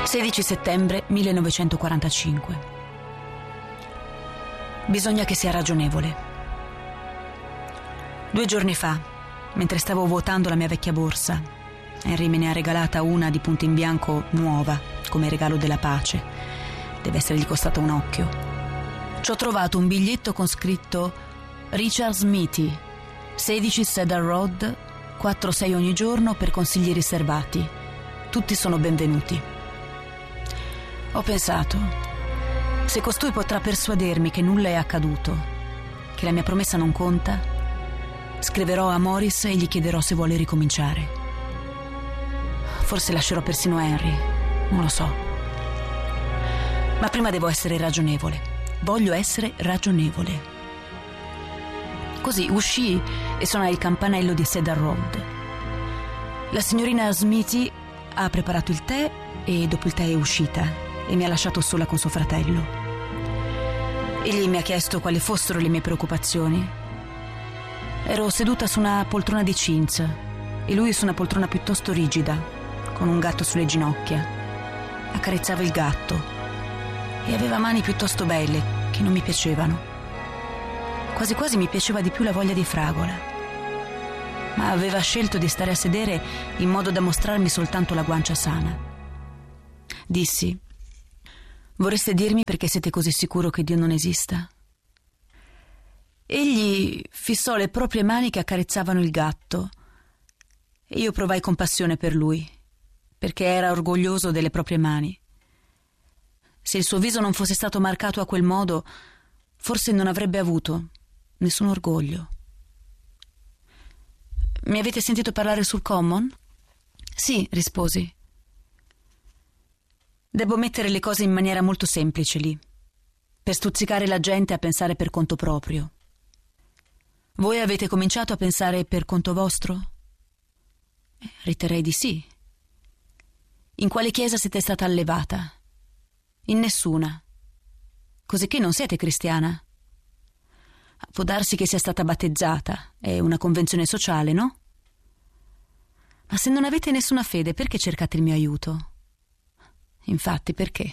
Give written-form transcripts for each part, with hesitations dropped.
16 settembre 1945. Bisogna che sia ragionevole. 2 giorni fa, mentre stavo vuotando la mia vecchia borsa, Henry me ne ha regalata una di punto in bianco nuova, come regalo della pace. Deve essergli costata un occhio. Ci ho trovato un biglietto con scritto Richard Smithy, 16 Cedar Road, 4-6 ogni giorno per consigli riservati. Tutti sono benvenuti. Ho pensato, se costui potrà persuadermi che nulla è accaduto, che la mia promessa non conta, scriverò a Morris e gli chiederò se vuole ricominciare. Forse lascerò persino Henry, non lo so. Ma prima devo essere ragionevole. Voglio essere ragionevole. Così uscii e suonai il campanello di Cedar Road. La signorina Smithy ha preparato il tè e dopo il tè è uscita e mi ha lasciato sola con suo fratello. Egli mi ha chiesto quali fossero le mie preoccupazioni. Ero seduta su una poltrona di chintz e lui su una poltrona piuttosto rigida, con un gatto sulle ginocchia. Accarezzava il gatto e aveva mani piuttosto belle che non mi piacevano. Quasi quasi mi piaceva di più la voglia di fragola. Ma aveva scelto di stare a sedere in modo da mostrarmi soltanto la guancia sana. Dissi: vorreste dirmi perché siete così sicuro che Dio non esista? Egli fissò le proprie mani che accarezzavano il gatto e io provai compassione per lui, perché era orgoglioso delle proprie mani. Se il suo viso non fosse stato marcato a quel modo, forse non avrebbe avuto nessun orgoglio. Mi avete sentito parlare sul Common? Sì, risposi. Devo mettere le cose in maniera molto semplice lì, per stuzzicare la gente a pensare per conto proprio. Voi avete cominciato a pensare per conto vostro? Riterrei di sì. In quale chiesa siete stata allevata? In nessuna. Cosicché non siete cristiana? Può darsi che sia stata battezzata, è una convenzione sociale, no? Ma se non avete nessuna fede, perché cercate il mio aiuto? Infatti, perché?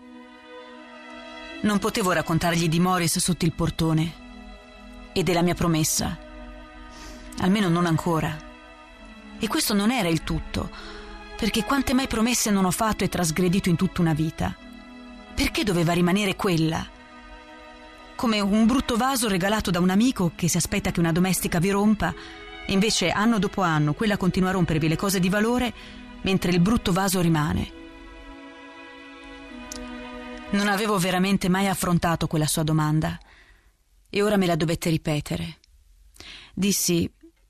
Non potevo raccontargli di Morris sotto il portone e della mia promessa. Almeno non ancora. E questo non era il tutto, perché quante mai promesse non ho fatto e trasgredito in tutta una vita. Perché doveva rimanere quella? Come un brutto vaso regalato da un amico che si aspetta che una domestica vi rompa e invece anno dopo anno quella continua a rompervi le cose di valore mentre il brutto vaso rimane. Non avevo veramente mai affrontato quella sua domanda e ora me la dovette ripetere. Dissi: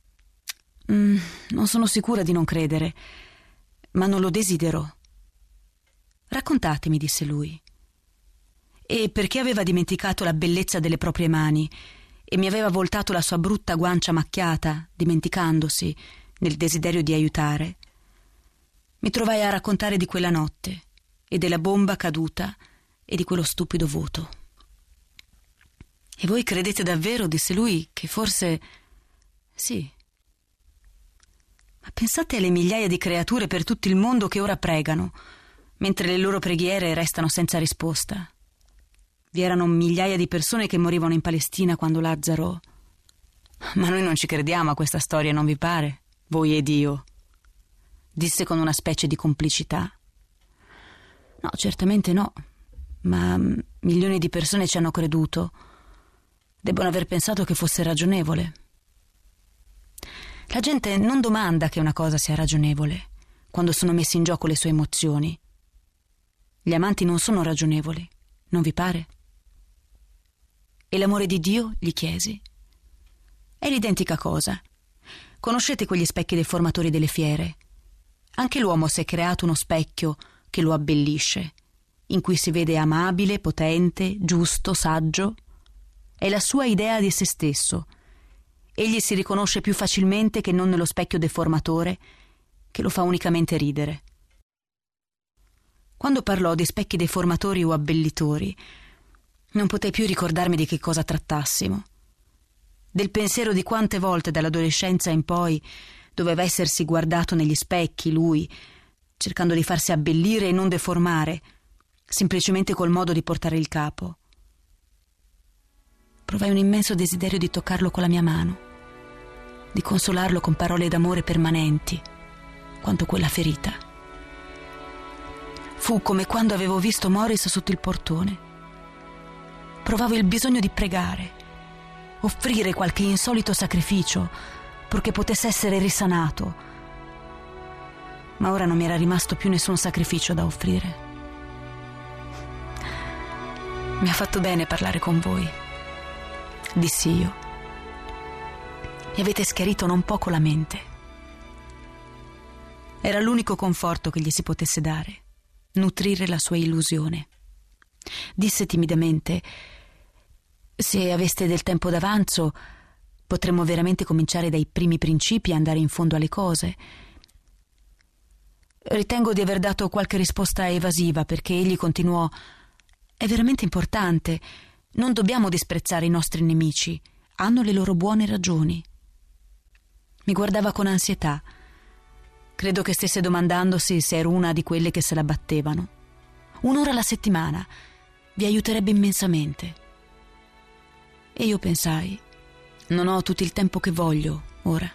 non sono sicura di non credere, ma non lo desidero. Raccontatemi, disse lui. E perché aveva dimenticato la bellezza delle proprie mani e mi aveva voltato la sua brutta guancia macchiata, dimenticandosi, nel desiderio di aiutare, mi trovai a raccontare di quella notte e della bomba caduta e di quello stupido voto. E voi credete davvero, disse lui, che forse... Sì. Ma pensate alle migliaia di creature per tutto il mondo che ora pregano, mentre le loro preghiere restano senza risposta. Vi erano migliaia di persone che morivano in Palestina quando Lazzaro... Ma noi non ci crediamo a questa storia, non vi pare? Voi ed io? Disse con una specie di complicità. No, certamente no. Ma milioni di persone ci hanno creduto. Debbono aver pensato che fosse ragionevole. La gente non domanda che una cosa sia ragionevole quando sono messe in gioco le sue emozioni. Gli amanti non sono ragionevoli, non vi pare? E l'amore di Dio? Gli chiesi. È l'identica cosa. Conoscete quegli specchi deformatori delle fiere? Anche l'uomo si è creato uno specchio che lo abbellisce, in cui si vede amabile, potente, giusto, saggio. È la sua idea di se stesso. Egli si riconosce più facilmente che non nello specchio deformatore, che lo fa unicamente ridere. Quando parlò di specchi deformatori o abbellitori, non potei più ricordarmi di che cosa trattassimo. Del pensiero di quante volte dall'adolescenza in poi doveva essersi guardato negli specchi, lui, cercando di farsi abbellire e non deformare, semplicemente col modo di portare il capo. Provai un immenso desiderio di toccarlo con la mia mano, di consolarlo con parole d'amore permanenti, quanto quella ferita. Fu come quando avevo visto Morris sotto il portone. Provavo il bisogno di pregare, offrire qualche insolito sacrificio, purché potesse essere risanato. Ma ora non mi era rimasto più nessun sacrificio da offrire. Mi ha fatto bene parlare con voi, dissi io. Mi avete schiarito non poco la mente. Era l'unico conforto che gli si potesse dare, nutrire la sua illusione. Disse timidamente: se aveste del tempo d'avanzo, potremmo veramente cominciare dai primi principi e andare in fondo alle cose. Ritengo di aver dato qualche risposta evasiva, perché egli continuò: è veramente importante. Non dobbiamo disprezzare i nostri nemici. Hanno le loro buone ragioni. Mi guardava con ansietà. Credo che stesse domandandosi se ero una di quelle che se la battevano. 1 ora alla settimana vi aiuterebbe immensamente. E io pensai: non ho tutto il tempo che voglio ora.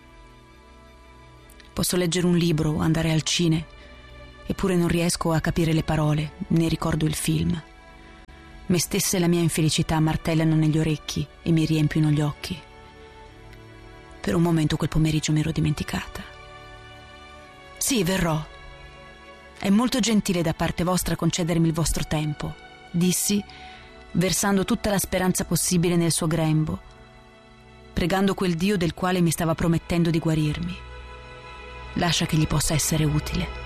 Posso leggere un libro, andare al cine, eppure non riesco a capire le parole, né ricordo il film. Me stessa e la mia infelicità martellano negli orecchi e mi riempiono gli occhi. Per un momento quel pomeriggio mi ero dimenticata. Sì, verrò. È molto gentile da parte vostra concedermi il vostro tempo, dissi, versando tutta la speranza possibile nel suo grembo, pregando quel Dio del quale mi stava promettendo di guarirmi. Lascia che gli possa essere utile.